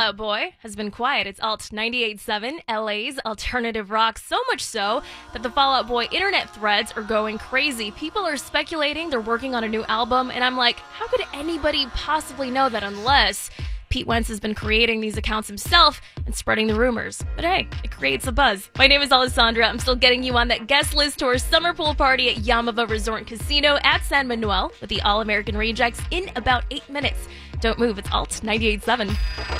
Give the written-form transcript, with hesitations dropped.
Out Boy has been quiet. It's Alt 98.7, LA's alternative rock, so much so that the Fall Out Boy internet threads are going crazy. People are speculating they're working on a new album, and I'm like, how could anybody possibly know that unless Pete Wentz has been creating these accounts himself and spreading the rumors? But hey, it creates a buzz. My name is Alessandra. I'm still getting you on that guest list to our summer pool party at Yamava Resort and Casino at San Manuel with the All-American Rejects in about 8 minutes. Don't move, it's Alt 98.7.